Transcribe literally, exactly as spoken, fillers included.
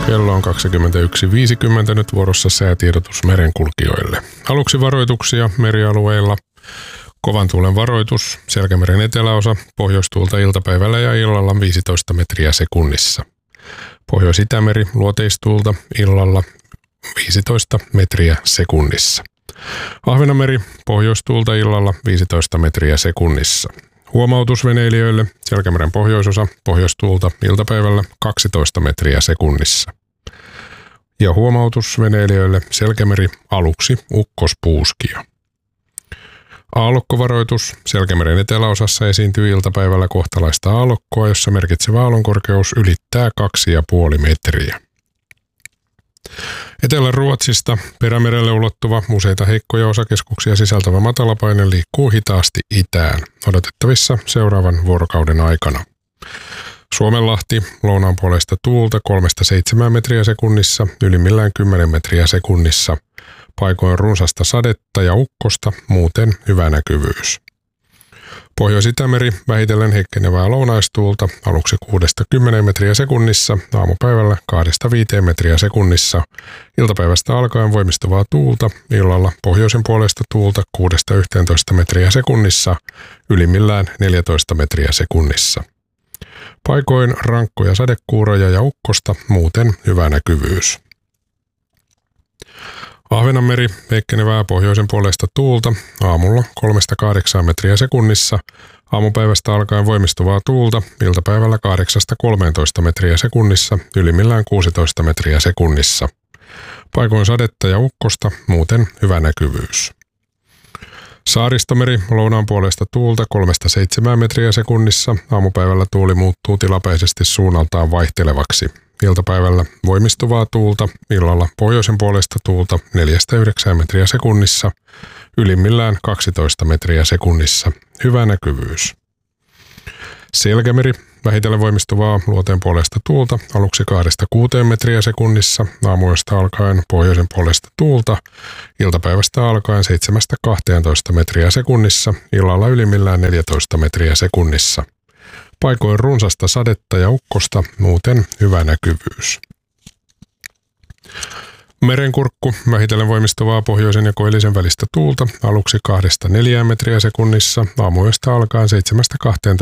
Kello on kaksikymmentäyksi viisikymmentä, nyt vuorossa säätiedotus merenkulkijoille. Aluksi varoituksia merialueilla. Kovan tuulen varoitus, Selkämeren eteläosa, pohjoistuulta iltapäivällä ja illalla viisitoista metriä sekunnissa. Pohjois-Itämeri, luoteistuulta illalla viisitoista metriä sekunnissa. Ahvenanmeri, pohjoistuulta illalla viisitoista metriä sekunnissa. Huomautus veneilijöille, Selkämeren pohjoisosa, pohjoistuulta iltapäivällä kaksitoista metriä sekunnissa. Ja huomautus veneilijöille, Selkämeri, aluksi ukkospuuskio. Aallokkovaroitus, Selkämeren eteläosassa esiintyy iltapäivällä kohtalaista aallokkoa, jossa merkitsevä aallonkorkeus ylittää kaksi pilkku viisi metriä. Etelä-Ruotsista Perämerelle ulottuva useita heikkoja osakeskuksia sisältävä matalapaine liikkuu hitaasti itään, odotettavissa seuraavan vuorokauden aikana. Suomenlahti, lounaanpuoleista tuulta kolmesta seitsemään metriä sekunnissa, ylimmillään kymmenen metriä sekunnissa. Paikoin runsasta sadetta ja ukkosta, muuten hyvä näkyvyys. Pohjois-Itämeri vähitellen heikkenevää lounaistuulta, aluksi kuudesta kymmeneen metriä sekunnissa, aamupäivällä kahdesta viiteen metriä sekunnissa. Iltapäivästä alkaen voimistuvaa tuulta, illalla pohjoisen puolesta tuulta kuudesta yhteentoista metriä sekunnissa, ylimmillään neljätoista metriä sekunnissa. Paikoin rankkoja sadekuuroja ja ukkosta, muuten hyvä näkyvyys. Ahvenanmeri, heikkenevää pohjoisen puolesta tuulta, aamulla kolmesta kahdeksaan metriä sekunnissa, aamupäivästä alkaen voimistuvaa tuulta, iltapäivällä kahdeksasta kolmeentoista metriä sekunnissa, ylimmillään kuusitoista metriä sekunnissa. Paikoin sadetta ja ukkosta, muuten hyvä näkyvyys. Saaristomeri, lounaan puolesta tuulta kolmesta seitsemään metriä sekunnissa, aamupäivällä tuuli muuttuu tilapäisesti suunnaltaan vaihtelevaksi. Iltapäivällä voimistuvaa tuulta, illalla pohjoisen puolesta tuulta neljästä yhdeksään metriä sekunnissa, ylimmillään kaksitoista metriä sekunnissa. Hyvä näkyvyys. Selkämeri, vähitellen voimistuvaa luoteen puolesta tuulta, aluksi kahdesta kuuteen metriä sekunnissa, aamuyöstä alkaen pohjoisen puolesta tuulta, iltapäivästä alkaen seitsemästä kahteentoista metriä sekunnissa, illalla ylimmillään neljätoista metriä sekunnissa. Paikoin runsasta sadetta ja ukkosta, muuten hyvä näkyvyys. Merenkurkku, vähitellen voimistuvaa pohjoisen ja koillisen välistä tuulta, aluksi kahdesta neljään metriä sekunnissa, aamuyöstä alkaen seitsemästä kahteentoista